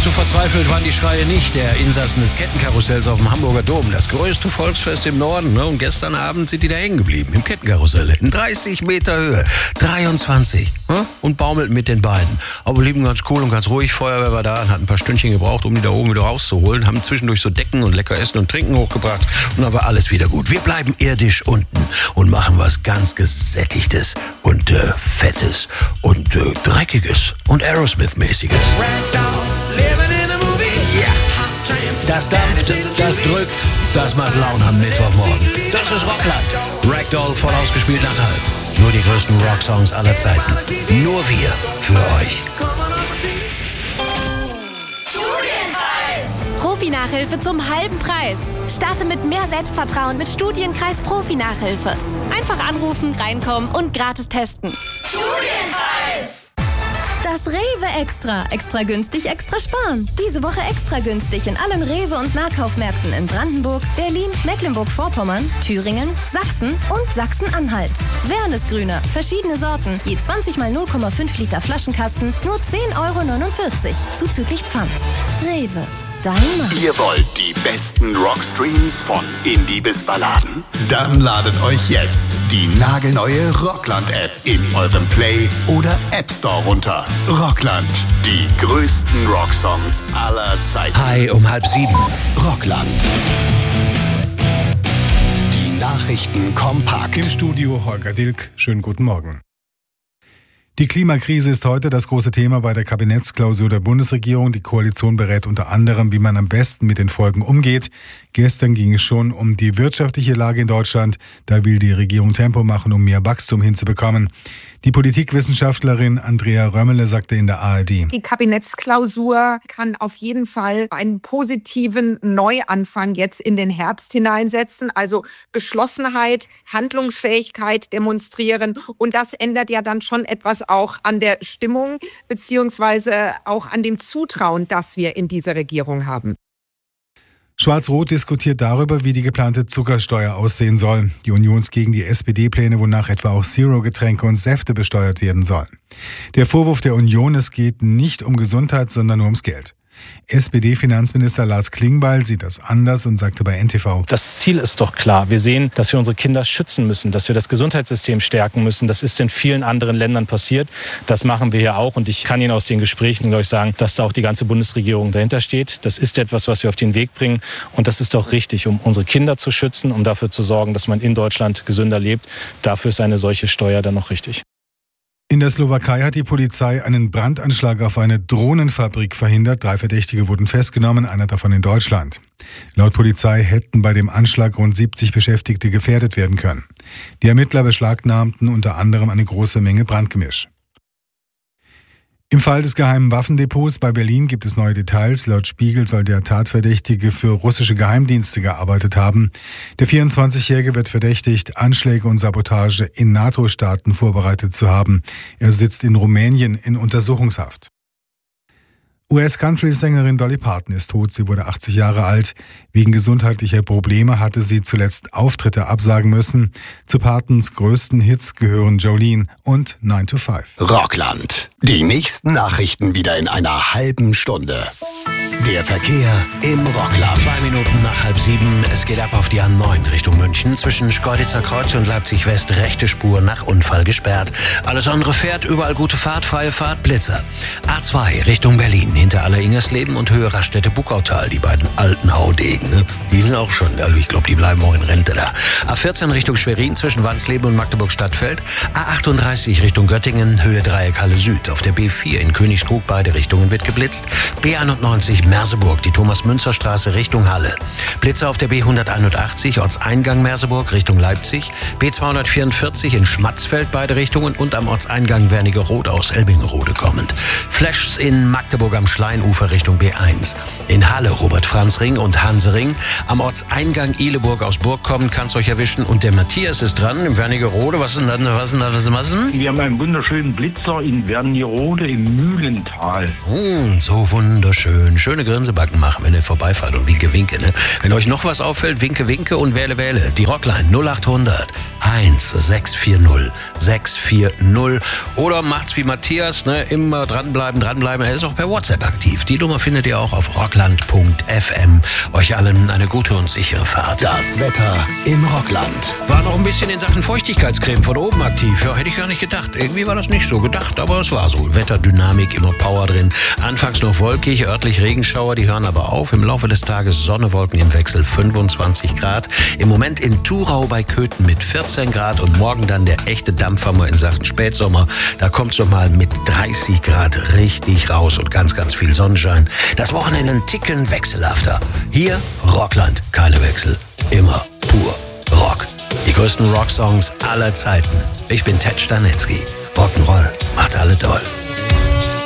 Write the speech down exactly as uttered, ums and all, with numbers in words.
Zu verzweifelt waren die Schreie nicht der Insassen des Kettenkarussells auf dem Hamburger Dom. Das größte Volksfest im Norden. Ne? Und gestern Abend sind die da hängen geblieben. Im Kettenkarussell. In dreißig Meter Höhe. dreiundzwanzig. Ne? Und baumelten mit den Beinen. Aber blieben ganz cool und ganz ruhig. Feuerwehr war da und hat ein paar Stündchen gebraucht, um die da oben wieder rauszuholen. Haben zwischendurch so Decken und lecker Essen und Trinken hochgebracht. Und dann war alles wieder gut. Wir bleiben irdisch unten und machen was ganz Gesättigtes und äh, Fettes und äh, Dreckiges und Aerosmith-mäßiges. Ja. Das dampft, das drückt, das macht Laune am Mittwochmorgen. Das ist Rockland. Ragdoll voll ausgespielt nach halb. Nur die größten Rocksongs aller Zeiten. Nur wir für euch. Profi-Nachhilfe zum halben Preis. Starte mit mehr Selbstvertrauen mit Studienkreis Profi-Nachhilfe. Einfach anrufen, reinkommen und gratis testen. Studienkreis! Das Rewe Extra. Extra günstig, extra sparen. Diese Woche extra günstig in allen Rewe- und Nahkaufmärkten in Brandenburg, Berlin, Mecklenburg-Vorpommern, Thüringen, Sachsen und Sachsen-Anhalt. Wernesgrüner, verschiedene Sorten, je zwanzig mal null Komma fünf Liter Flaschenkasten, nur zehn Euro neunundvierzig, zuzüglich Pfand. Rewe. Dein Mann. Ihr wollt die besten Rockstreams von Indie bis Balladen? Dann ladet euch jetzt die nagelneue Rockland-App in eurem Play- oder App Store runter. Rockland, die größten Rocksongs aller Zeiten. Hi um halb sieben. Rockland. Die Nachrichten kompakt. Im Studio Holger Dilk. Schönen guten Morgen. Die Klimakrise ist heute das große Thema bei der Kabinettsklausur der Bundesregierung. Die Koalition berät unter anderem, wie man am besten mit den Folgen umgeht. Gestern ging es schon um die wirtschaftliche Lage in Deutschland. Da will die Regierung Tempo machen, um mehr Wachstum hinzubekommen. Die Politikwissenschaftlerin Andrea Römmele sagte in der A R D: Die Kabinettsklausur kann auf jeden Fall einen positiven Neuanfang jetzt in den Herbst hineinsetzen. Also Geschlossenheit, Handlungsfähigkeit demonstrieren. Und das ändert ja dann schon etwas auch an der Stimmung beziehungsweise auch an dem Zutrauen, das wir in dieser Regierung haben. Schwarz-Rot diskutiert darüber, wie die geplante Zuckersteuer aussehen soll. Die Union ist gegen die S P D-Pläne, wonach etwa auch Zero-Getränke und Säfte besteuert werden sollen. Der Vorwurf der Union, es geht nicht um Gesundheit, sondern nur ums Geld. S P D-Finanzminister Lars Klingbeil sieht das anders und sagte bei N T V: Das Ziel ist doch klar. Wir sehen, dass wir unsere Kinder schützen müssen, dass wir das Gesundheitssystem stärken müssen. Das ist in vielen anderen Ländern passiert. Das machen wir hier auch. Und ich kann Ihnen aus den Gesprächen, glaube ich, sagen, dass da auch die ganze Bundesregierung dahinter steht. Das ist etwas, was wir auf den Weg bringen. Und das ist auch richtig, um unsere Kinder zu schützen, um dafür zu sorgen, dass man in Deutschland gesünder lebt. Dafür ist eine solche Steuer dann noch richtig. In der Slowakei hat die Polizei einen Brandanschlag auf eine Drohnenfabrik verhindert. Drei Verdächtige wurden festgenommen, einer davon in Deutschland. Laut Polizei hätten bei dem Anschlag rund siebzig Beschäftigte gefährdet werden können. Die Ermittler beschlagnahmten unter anderem eine große Menge Brandgemisch. Im Fall des geheimen Waffendepots bei Berlin gibt es neue Details. Laut Spiegel soll der Tatverdächtige für russische Geheimdienste gearbeitet haben. Der vierundzwanzigjährige wird verdächtigt, Anschläge und Sabotage in NATO-Staaten vorbereitet zu haben. Er sitzt in Rumänien in Untersuchungshaft. U S-Country-Sängerin Dolly Parton ist tot. Sie wurde achtzig Jahre alt. Wegen gesundheitlicher Probleme hatte sie zuletzt Auftritte absagen müssen. Zu Partons größten Hits gehören Jolene und nine to five. Rockland. Die nächsten Nachrichten wieder in einer halben Stunde. Der Verkehr im Rockland. Zwei Minuten nach halb sieben. Es geht ab auf die A neun Richtung München. Zwischen Schkeuditzer Kreuz und Leipzig West rechte Spur nach Unfall gesperrt. Alles andere fährt, überall gute Fahrt, freie Fahrt, Blitzer. A zwei Richtung Berlin. Hinter Aller-Ingersleeben und Höhe Raststätte Buckautal. Die beiden alten Haudegen. Ne? Die sind auch schon, also ich glaube, die bleiben auch in Rente da. A vierzehn Richtung Schwerin zwischen Wansleben und Magdeburg-Stadtfeld. A achtunddreißig Richtung Göttingen. Höhe Dreieck Halle Süd. Auf der B vier in Königskrug beide Richtungen wird geblitzt. B einundneunzig Merseburg, die Thomas-Münzer-Straße Richtung Halle. Blitzer auf der B hunderteinundachtzig, Ortseingang Merseburg Richtung Leipzig. B zweihundertvierundvierzig in Schmatzfeld beide Richtungen und am Ortseingang Wernigerode aus Elbingerode kommend. Flashs in Magdeburg am Schleinufer Richtung B eins. In Halle Robert-Franz-Ring und Hansering. Am Ortseingang Ihleburg aus Burg kommend kann es euch erwischen. Und der Matthias ist dran im Wernigerode. Was ist denn das? Was ist denn das? Was ist denn? Wir haben einen wunderschönen Blitzer in Wernigerode im Mühlental. Hm, so wunderschön. Schöne Grinsebacken machen, wenn ihr vorbeifahrt und winke, winke. Ne? Wenn euch noch was auffällt, winke, winke und wähle, wähle. Die Rockline null achthundert eins sechs vier null sechs vier null oder macht's wie Matthias, ne? Immer dranbleiben, dranbleiben. Er ist auch per WhatsApp aktiv. Die Nummer findet ihr auch auf rockland punkt f m. Euch allen eine gute und sichere Fahrt. Das Wetter im Rockland. War noch ein bisschen in Sachen Feuchtigkeitscreme von oben aktiv. Ja, hätte ich gar nicht gedacht. Irgendwie war das nicht so gedacht, aber es war so. Wetterdynamik, immer Power drin. Anfangs noch wolkig, örtlich Regenschauer, die hören aber auf. Im Laufe des Tages Sonne, Wolken im Wechsel, fünfundzwanzig Grad. Im Moment in Thurau bei Köthen mit vierzehn Grad und morgen dann der echte Dampfhammer in Sachen Spätsommer. Da kommt's so mal mit dreißig Grad richtig raus und ganz, ganz viel Sonnenschein. Das Wochenende ein Ticken wechselhafter. Hier Rockland, keine Wechsel, immer pur Rock. Die größten Rocksongs aller Zeiten. Ich bin Ted Stanetzky. Rock'n'Roll macht alle toll.